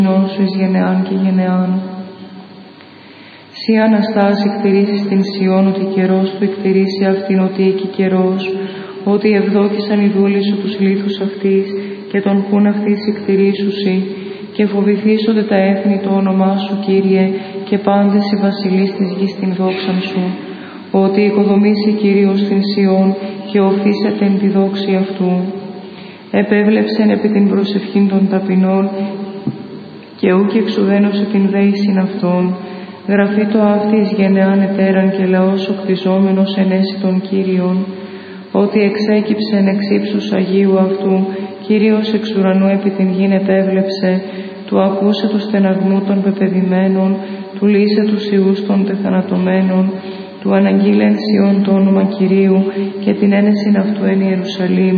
κοινών σου εις γενεάν και γενεάν. Σύ Αναστάση κτηρήσεις την Σιών, ότι καιρός του εκτηρήσει αυτήν, ότι εκεί καιρός, ότι ευδόκησαν οι δούλοι σου τους λίθους αυτής και τον χούν αυτής εκτηρήσουσι, και φοβηθήσονται τα έθνη το όνομά σου, Κύριε, και πάντες οι βασιλείς της γης την δόξαν σου, ότι οικοδομήσει Κύριος την Σιών και οφείσεται εν τη δόξη αυτού. Επέβλεψεν επί την προσευχήν των ταπεινών και ούκ εξουδένωσε την δέησιν αυτών. Γραφεί το αυτής γενεάν ετέραν και λαός ο κτιζόμενος ενέσει των Κύριων, ότι εξέκυψεν εξ ύψους Αγίου αυτού, Κύριος εξ ουρανού επί την γην επέβλεψε, του ακούσε του στεναγμού των πεπεδημένων, του λύσε τους ιούς των τεθανατωμένων, του αναγγείλε εν Σιών το όνομα Κυρίου και την ένεσιν αυτού εν Ιερουσαλήμ.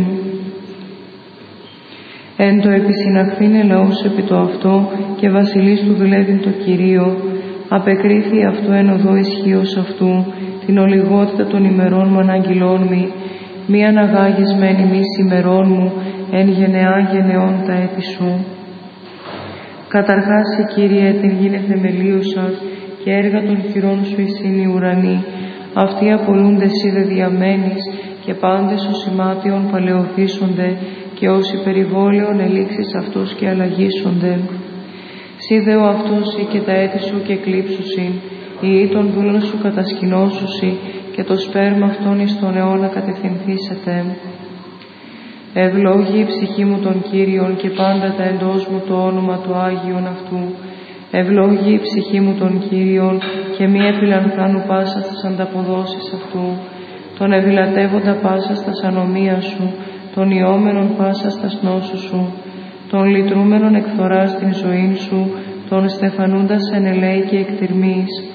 Εν το επισυναχθήνε λαός επί το αυτό και βασιλείς του δουλεύειν το Κυρίο, απεκρίθη αυτό εν οδό ισχύος αυτού, την ολιγότητα των ημερών μου αναγγυλών μη, μη αναγάγεις μεν ημείς ημερών μου, εν γενεά γενεών τα έτη σου. Καταρχάς, Κύριε, την γίνε θεμελίωσα και έργα των χειρών σου εισήν οι ουρανοί. Αυτοί απολούνται σύ δε διαμένεις και πάντες ως ημάτιον παλαιοθήσονται και ως υπερηβόλαιον ελήξεις αυτούς και αλλαγήσονται. Σύ δε ο αυτός ή και τα έτη σου και κλείψουσιν, ή των δούλων σου κατασκηνώσουσι και το σπέρμα αυτόν εις τον αιώνα κατευθυνθήσετε. Ευλόγη η ψυχή μου τον Κύριον και πάντα τα εντός μου το όνομα του Άγιον αυτού. Ευλόγη η ψυχή μου τον Κύριον και μη επιλανθάνου πάσα στις ανταποδόσεις αυτού. Τον ευηλατεύοντα πάσα στα ανομία σου, τον ιόμενον πάσα στα νόσου σου, τον λυτρούμενον εκθορά στην ζωήν σου, τον στεφανούντας εν ελέη και εκτιρμής.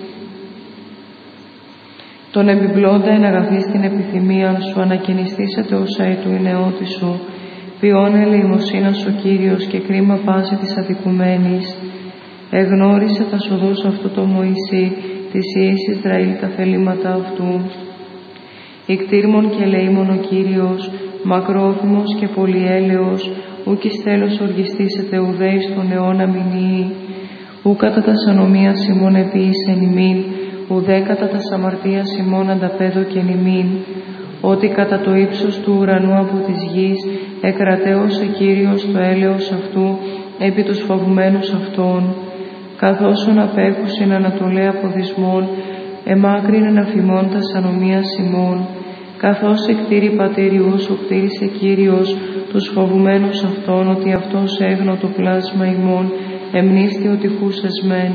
Τον επιπλώντα εν αγαθή στην επιθυμίαν σου, ανακαινιστήσατε όσα ετού η νεότη σου. Ποιόν ελεημοσύνας ο Κύριος και κρίμα πάση της αδικουμένης. Εγνώρισε τα σοδούς αυτού το Μωυσή, της ιής Ισραήλ τα θελήματα αυτού. Ικτήρμον και ελεήμον ο Κύριος, μακρόθυμος και πολυέλεος, ούκ εις τέλος οργιστήσετε ουδέ εις τον αιώνα μηνύει. Ου κατά τας ανομίας ημών επίησεν ημίν, ουδέ κατά τας αμαρτίας ημών ανταπέδωκεν ημίν. Ότι κατά το ύψος του ουρανού από της γης εκρατέωσε Κύριος το έλεος αυτού επί τους φοβουμένους αυτών. Καθώσον απέχουσιν ανατολέ αποδισμών, εμάκρυνεν αφημών τας ανομίας ημών. Καθώς εκτήρη πατήριους, ο κτήρισε Κύριος τους φοβουμένους αυτών, ότι αυτός έγνω το πλάσμα ημών, εμνίστη ότι χούσες μεν.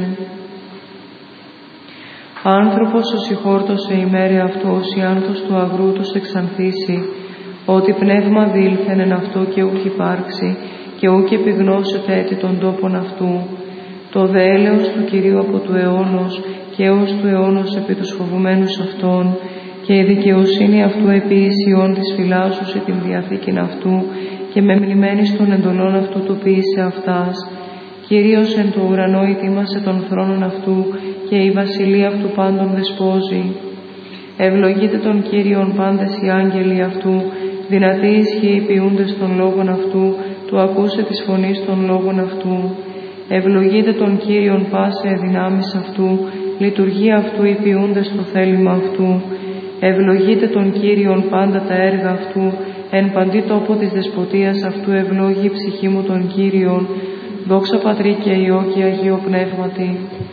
Άνθρωπος ο συγχόρτωσε ημέρη αυτός, η άνθος του αγρού τους εξανθήσει, ότι πνεύμα δήλθεν εν αυτό και ούκ υπάρξει, και ούκ επιγνώσεται έτη των τόπων αυτού. Το δε έλεος του Κυρίου από του αιώνος και έως του αιώνος επί τους φοβουμένους αυτών, και η δικαιοσύνη αυτού επί Ισιών της φυλάσσουσε την διαθήκην αυτού, και με μνημένης των εντολών αυτού του ποιήσε αυτάς. Κυρίως εν το ουρανό ετοίμασε των θρόνων αυτού, και η βασιλεία αυτού πάντων δεσπόζει. Ευλογείτε τον Κύριον πάντες οι άγγελοι αυτού, δυνατοί ισχύοι ποιούντες των λόγων αυτού, του ακούσε της φωνής των λόγων αυτού. Ευλογείτε τον Κύριον πάσε δυνάμεις αυτού, λειτουργεί αυτού οι ποιούντες το θέλημα αυτού. Ευλογείτε τον Κύριον πάντα τα έργα αυτού, εν παντή τόπο της δεσποτείας αυτού ευλόγη η ψυχή μου τον Κύριον. Δόξα Πατρί και Υιό και Αγίο Πνεύματι.